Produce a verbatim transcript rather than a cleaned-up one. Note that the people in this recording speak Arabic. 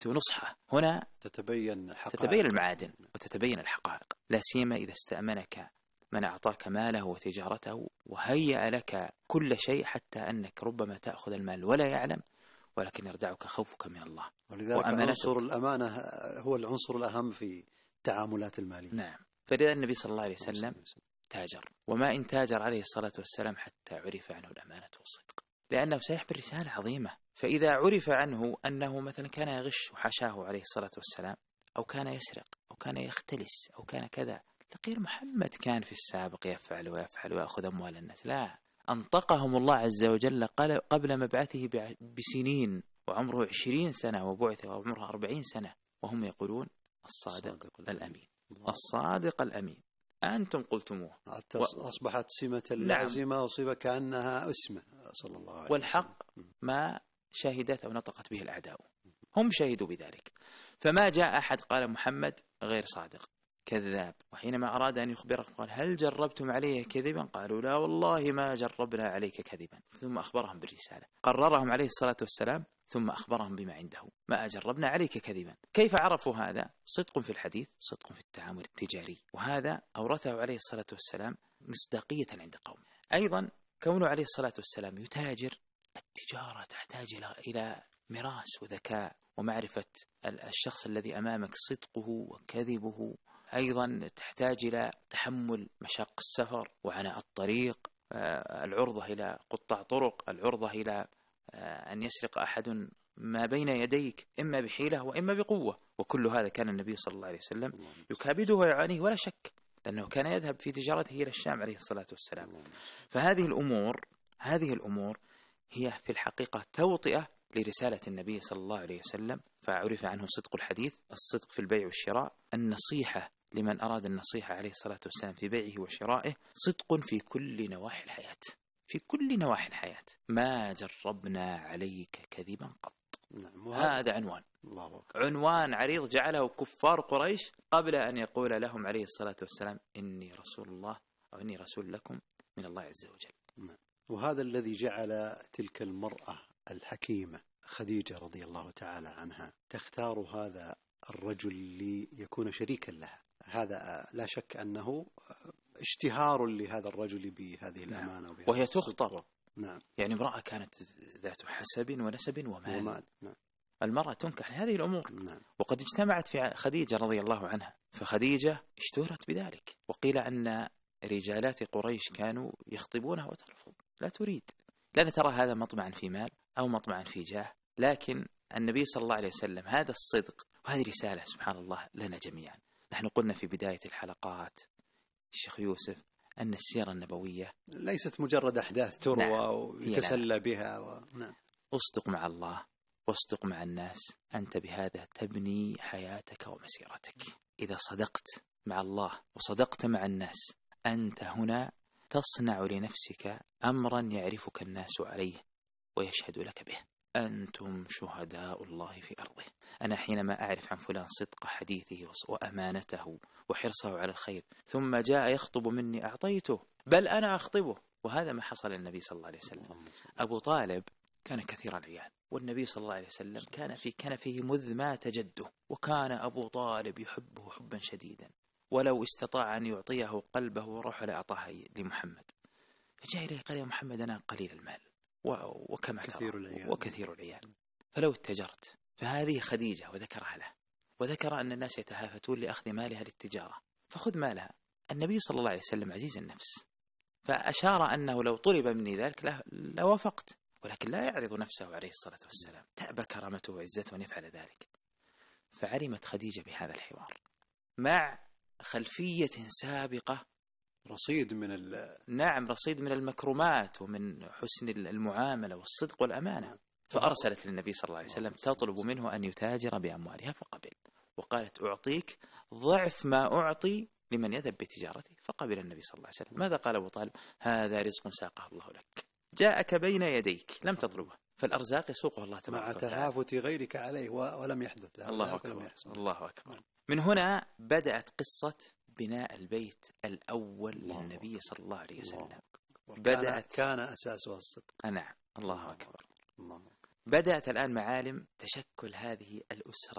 ونصحه. هنا تتبين حقائق، تتبين المعادن وتتبين الحقائق، لا سيما إذا استأمنك من أعطاك ماله وتجارته وهيأ لك كل شيء، حتى أنك ربما تأخذ المال ولا يعلم، ولكن يردعك خوفك من الله. ولذلك عنصر الأمانة هو العنصر الأهم في التعاملات المالية. نعم. فلذا النبي صلى الله عليه وسلم تاجر، وما إن تاجر عليه الصلاة والسلام حتى عرف عنه الأمانة والصدق، لأنه سيحمل رسالة عظيمة. فإذا عرف عنه أنه مثلا كان يغش وحشاه عليه الصلاة والسلام، أو كان يسرق، أو كان يختلس، أو كان كذا، لقيل محمد كان في السابق يفعل ويفعل ويأخذ أموال الناس. لا، أنطقهم الله عز وجل قبل مبعثه بسنين، وعمره عشرين سنة، وبعث وعمره أربعين سنة، وهم يقولون الصادق الأمين، الصادق الأمين، أنتم قلتموه. أصبحت سمة اللازمة وصيبة كأنها اسمه صلى الله عليه وسلم. والحق ما شهدت أو نطقت به الأعداء، هم شهدوا بذلك. فما جاء أحد قال محمد غير صادق، كذاب. وحينما أراد أن يخبره قال هل جربتم عليه كذبا؟ قالوا لا والله ما جربنا عليك كذبا. ثم أخبرهم بالرسالة، قررهم عليه الصلاة والسلام، ثم أخبرهم بما عنده، ما جربنا عليك كذبا. كيف عرفوا هذا؟ صدق في الحديث، صدق في التعامل التجاري، وهذا أورثه عليه الصلاة والسلام مصداقية عند قومه. أيضا كونه عليه الصلاة والسلام يتاجر، التجارة تحتاج إلى مراس وذكاء ومعرفة الشخص الذي أمامك صدقه وكذبه. أيضا تحتاج إلى تحمل مشاق السفر وعناء الطريق، العرضة إلى قطاع طرق، العرضة إلى أن يسرق أحد ما بين يديك إما بحيلة وإما بقوة. وكل هذا كان النبي صلى الله عليه وسلم يكابده ويعانيه ولا شك، لأنه كان يذهب في تجارته إلى الشام عليه الصلاة والسلام. فهذه الأمور هذه الأمور هي في الحقيقة توطئة لرسالة النبي صلى الله عليه وسلم. فعرف عنه صدق الحديث، الصدق في البيع والشراء، النصيحة لمن أراد النصيحة عليه الصلاة والسلام في بيعه وشرائه، صدق في كل نواحي الحياة، في كل نواحي الحياة. ما جربنا عليك كذبا قط. نعم. هذا عنوان الله عنوان عريض جعله كفار قريش قبل أن يقول لهم عليه الصلاة والسلام إني رسول الله، أو إني رسول لكم من الله عز وجل. نعم. وهذا الذي جعل تلك المرأة الحكيمة خديجة رضي الله تعالى عنها تختار هذا الرجل ليكون شريكا لها. هذا لا شك أنه اشتهار لهذا الرجل بهذه الأمانة. نعم. وهي تخطر. نعم. يعني امرأة كانت ذات حسب ونسب ومال, ومال. نعم. المرأة تنكح هذه الأمور. نعم. وقد اجتمعت في خديجة رضي الله عنها، فخديجة اشتهرت بذلك، وقيل أن رجالات قريش كانوا يخطبونها وترفض، لا تريد، لا ترى هذا مطمعا في مال أو مطمعا في جاه. لكن النبي صلى الله عليه وسلم هذا الصدق، وهذه رسالة سبحان الله لنا جميعا. نحن قلنا في بداية الحلقات الشيخ يوسف أن السيرة النبوية ليست مجرد أحداث تروى نعم. ويتسلى بها و... نعم. أصدق مع الله واصدق مع الناس، أنت بهذا تبني حياتك ومسيرتك. إذا صدقت مع الله وصدقت مع الناس، أنت هنا تصنع لنفسك أمرا يعرفك الناس عليه ويشهد لك به. أنتم شهداء الله في أرضه. أنا حينما أعرف عن فلان صدق حديثه وأمانته وحرصه على الخير، ثم جاء يخطب مني أعطيته، بل أنا أخطبه. وهذا ما حصل للنبي صلى الله عليه وسلم. أبو طالب كان كثير العيال، والنبي صلى الله عليه وسلم كان في كنفه مذ مات جده، وكان أبو طالب يحبه حبا شديدا، ولو استطاع أن يعطيه قلبه وروحه لأعطاه لمحمد. فجاء إليه قال يا محمد أنا قليل المال وكما كثير العيال وكثير العيال، فلو اتجرت. فهذه خديجة وذكرها له، وذكر أن الناس يتهافتون لأخذ مالها للتجارة، فخذ مالها. النبي صلى الله عليه وسلم عزيز النفس، فأشار أنه لو طلب مني ذلك لوافقت، ولكن لا يعرض نفسه عليه الصلاة والسلام، تأبى كرامته وعزته أن يفعل ذلك. فعلمت خديجة بهذا الحوار مع خلفية سابقة، رصيد من ال... نعم رصيد من المكرمات ومن حسن المعاملة والصدق والأمانة. فأرسلت للنبي صلى الله عليه وسلم تطلب منه أن يتاجر بأموالها، فقبل، وقالت أعطيك ضعف ما أعطي لمن يذهب بتجارتي، فقبل النبي صلى الله عليه وسلم. ماذا قال أبو طالب؟ هذا رزق ساقه الله لك، جاءك بين يديك لم تطلبه، فالأرزاق يسوقه الله تبارك وتعالى مع تهافت غيرك عليه ولم يحدث له. الله أكبر. الله أكبر. من هنا بدأت قصة بناء البيت الأول الله للنبي صلى الله عليه وسلم. بدأت كان أساسها الصدق. نعم. الله أكبر. الله. بدأت الآن معالم تشكل هذه الأسرة